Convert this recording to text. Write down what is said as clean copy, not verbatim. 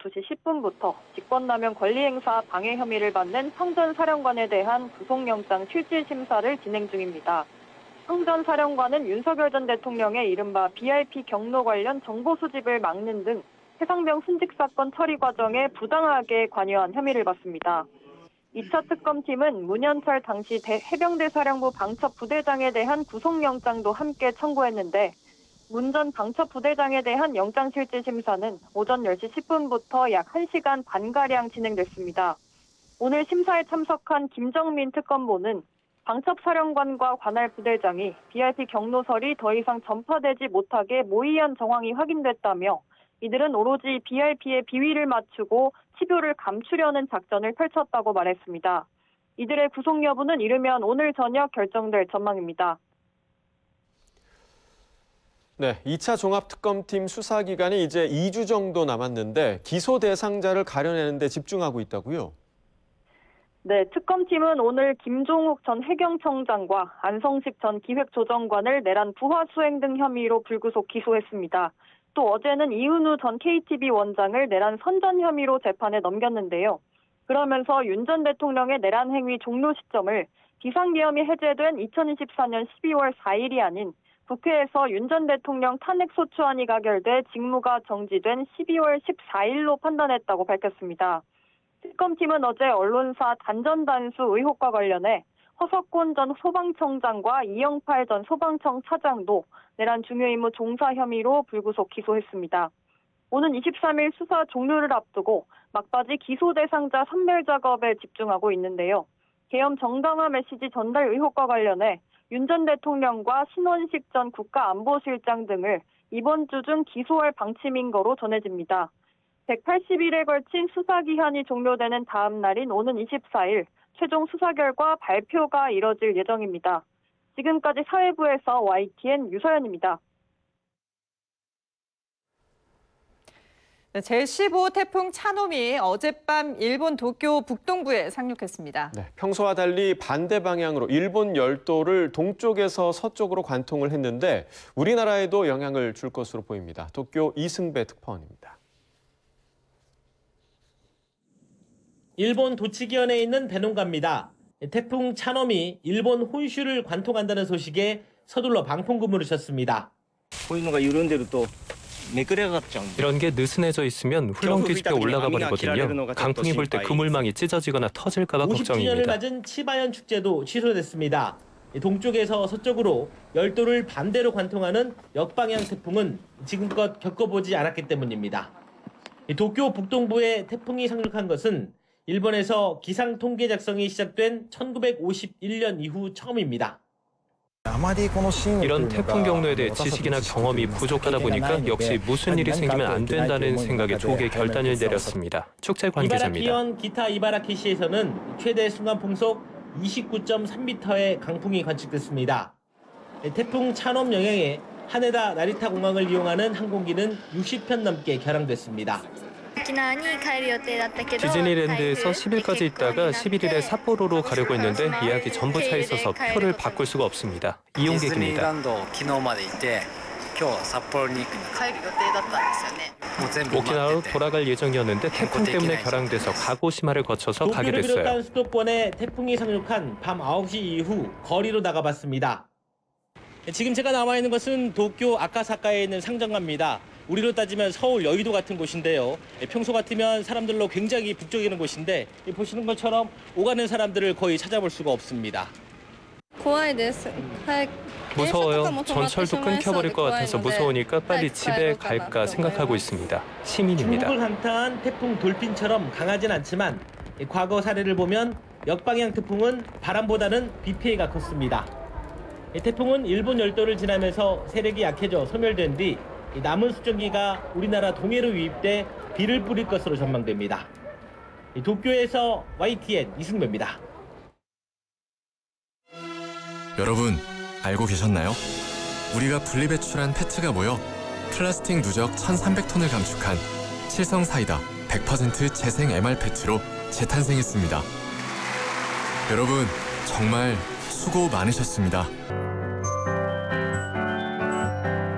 2시 10분부터 직권남용 권리행사 방해 혐의를 받는 황 전 사령관에 대한 구속영장 실질심사를 진행 중입니다. 황 전 사령관은 윤석열 전 대통령의 이른바 BIP 경로 관련 정보 수집을 막는 등 해상병 순직 사건 처리 과정에 부당하게 관여한 혐의를 받습니다. 2차 특검팀은 문현철 당시 해병대 사령부 방첩 부대장에 대한 구속영장도 함께 청구했는데 문 전 방첩 부대장에 대한 영장실질심사는 오전 10시 10분부터 약 1시간 반가량 진행됐습니다. 오늘 심사에 참석한 김정민 특검보는 방첩사령관과 관할 부대장이 BIP 경로설이 더 이상 전파되지 못하게 모의한 정황이 확인됐다며 이들은 오로지 BIP의 비위를 맞추고 치료를 감추려는 작전을 펼쳤다고 말했습니다. 이들의 구속 여부는 이르면 오늘 저녁 결정될 전망입니다. 네, 2차 종합특검팀 수사 기간이 이제 2주 정도 남았는데 기소 대상자를 가려내는 데 집중하고 있다고요? 네, 특검팀은 오늘 김종욱 전 해경청장과 안성식 전 기획조정관을 내란 부하 수행 등 혐의로 불구속 기소했습니다. 또 어제는 이은우 전 KTB 원장을 내란 선전 혐의로 재판에 넘겼는데요. 그러면서 윤 전 대통령의 내란 행위 종료 시점을 비상계엄이 해제된 2024년 12월 4일이 아닌 국회에서 윤 전 대통령 탄핵소추안이 가결돼 직무가 정지된 12월 14일로 판단했다고 밝혔습니다. 특검팀은 어제 언론사 단전단수 의혹과 관련해 허석권 전 소방청장과 이영팔 전 소방청 차장도 내란 중요임무 종사 혐의로 불구속 기소했습니다. 오는 23일 수사 종료를 앞두고 막바지 기소 대상자 선별 작업에 집중하고 있는데요. 계엄 정당화 메시지 전달 의혹과 관련해 윤 전 대통령과 신원식 전 국가안보실장 등을 이번 주 중 기소할 방침인 거로 전해집니다. 180일에 걸친 수사 기한이 종료되는 다음 날인 오는 24일 최종 수사 결과 발표가 이뤄질 예정입니다. 지금까지 사회부에서 YTN 유서연입니다. 제15 태풍 차노미 어젯밤 일본 도쿄 북동부에 상륙했습니다. 네, 평소와 달리 반대 방향으로 일본 열도를 동쪽에서 서쪽으로 관통을 했는데 우리나라에도 영향을 줄 것으로 보입니다. 도쿄 이승배 특파원입니다. 일본 도치기현에 있는 대농가입니다. 태풍 차노미 일본 혼슈를 관통한다는 소식에 서둘러 방풍구물을 쳤습니다. 이런 게 느슨해져 있으면 훌렁 뒤집혀 올라가 버리거든요. 강풍이 불 때 그물망이 찢어지거나 터질까 봐 50주년을 걱정입니다. 맞은 치바현 축제도 취소됐습니다. 동쪽에서 서쪽으로 열도를 반대로 관통하는 역방향 태풍은 지금껏 겪어보지 않았기 때문입니다. 도쿄 북동부에 태풍이 상륙한 것은 일본에서 기상 통계 작성이 시작된 1951년 이후 처음입니다. 이런 태풍 경로에 대해 지식이나 경험이 부족하다 보니까 역시 무슨 일이 생기면 안 된다는 생각에 조기에 결단을 내렸습니다. 축제 관계자입니다. 이바라키현 기타 이바라키시에서는 최대 순간 풍속 29.3m의 강풍이 관측됐습니다. 태풍 차놈 영향에 하네다 나리타 공항을 이용하는 항공기는 60편 넘게 결항됐습니다. 디즈니랜드에서 10일까지 있다가 11일에 삿포로로 가려고 했는데 예약이 전부 차 있어서 표를 바꿀 수가 없습니다. 이용객입니다. 오키나와로 돌아갈 예정이었는데 태풍 때문에 결항돼서 가고시마를 거쳐서 가게 됐어요. 도쿄를 비롯한 수도권에 태풍이 상륙한 밤 9시 이후 거리로 나가봤습니다. 지금 제가 나와 있는 것은 도쿄 아카사카에 있는 상점가입니다. 우리로 따지면 서울 여의도 같은 곳인데요. 평소 같으면 사람들로 굉장히 북적이는 곳인데 보시는 것처럼 오가는 사람들을 거의 찾아볼 수가 없습니다. 무서워요. 전철도 끊겨버릴 것 같아서 무서우니까 빨리 집에 갈까 생각하고 있습니다. 시민입니다. 중국을 강타한 태풍 돌핀처럼 강하진 않지만 과거 사례를 보면 역방향 태풍은 바람보다는 비 피해가 컸습니다. 태풍은 일본 열도를 지나면서 세력이 약해져 소멸된 뒤 남은 수증기가 우리나라 동해로 유입돼 비를 뿌릴 것으로 전망됩니다. 도쿄에서 YTN 이승배입니다. 여러분, 알고 계셨나요? 우리가 분리배출한 페트가 모여 플라스틱 누적 1,300톤을 감축한 칠성사이다 100% 재생 MR 페트로 재탄생했습니다. 여러분, 정말 수고 많으셨습니다.